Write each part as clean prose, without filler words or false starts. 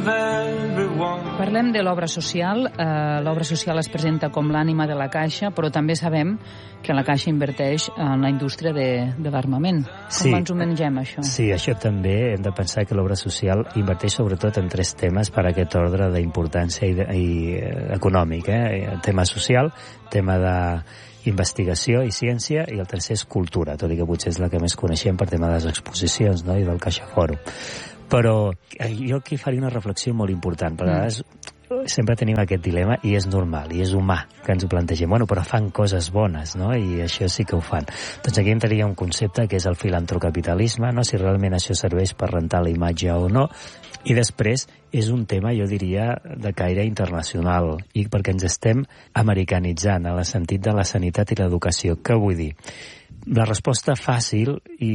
Parlem de l'obra social. L'obra social es presenta com l'ànima de la Caixa, però també sabem que la Caixa inverteix en la indústria de l'armament. Com ens ho mengem, això? Sí, això també hem de pensar que l'obra social inverteix sobretot en 3 temes per a aquest ordre d'importància i econòmic. Tema social, tema d'investigació i ciència, i el tercer és cultura, tot i que potser és la que més coneixem per tema de les exposicions, no?, i del Caixa Fòrum. Però jo aquí faria una reflexió molt important. Per vegades sempre tenim aquest dilema, i és normal, i és humà que ens ho plantegem. Bueno, però fan coses bones, no?, i això sí que ho fan. Doncs aquí entraria un concepte que és el filantrocapitalisme, no?, si realment això serveix per rentar la imatge o no. I després és un tema, jo diria, de caire internacional, i perquè ens estem americanitzant en el sentit de la sanitat i l'educació. Què vull dir? La resposta fàcil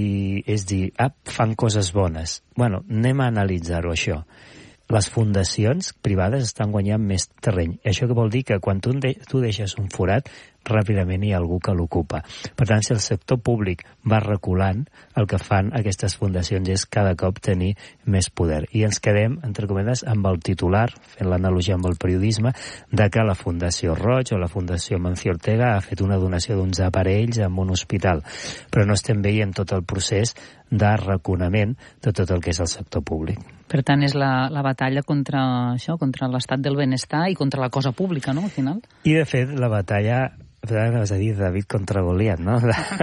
és dir, fan coses bones. Bueno, anem a analitzar-ho, això. Les fundacions privades estan guanyant més terreny. Això què vol dir? Que quan tu deixes un forat, ràpidament hi ha algú que l'ocupa. Per tant, si el sector públic va reculant, el que fan aquestes fundacions és cada cop tenir més poder. I ens quedem, entre cometes, amb el titular, fent l'analogia amb el periodisme, de que la Fundació Roig o la Fundació Mancio Ortega ha fet una donació d'uns aparells en un hospital. Però no estem veient tot el procés d'arraconament de tot el que és el sector públic. Per tant, és la batalla contra això, contra l'estat del benestar i contra la cosa pública, no?, al final. I, de fet, la batalla, vas a dir David contra Goliat, no?,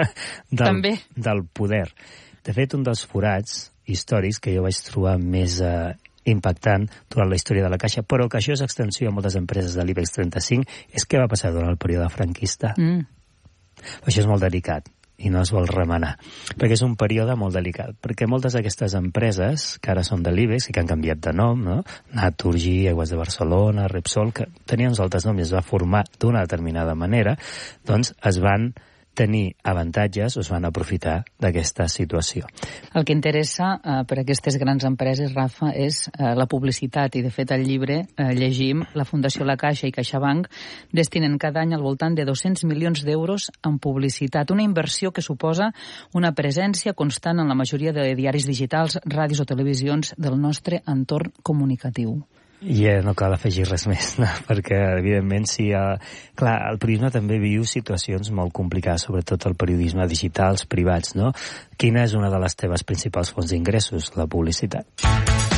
també. Del poder. De fet, un dels forats històrics que jo vaig trobar més impactant durant la història de la Caixa, però que això és extensió a moltes empreses de l'IBEX 35, és què va passar durant el període franquista. Això és molt delicat i no es vol remenar, perquè és un període molt delicat, perquè moltes d'aquestes empreses que ara són de l'IBEX i que han canviat de nom, no?, Naturgy, Aigües de Barcelona, Repsol, que tenien uns altres noms i es va formar d'una determinada manera, doncs es van tenir avantatges o es van aprofitar d'aquesta situació. El que interessa per a aquestes grans empreses, Rafa, és la publicitat, i de fet al llibre llegim la Fundació La Caixa i CaixaBank destinen cada any al voltant de 200 milions d'euros en publicitat, una inversió que suposa una presència constant en la majoria de diaris digitals, ràdios o televisions del nostre entorn comunicatiu. I no cal afegir res més, no? Perquè, evidentment, clar, el periodisme també viu situacions molt complicades, sobretot el periodisme digitals privats, no? Quina és una de les teves principals fonts d'ingressos? La publicitat.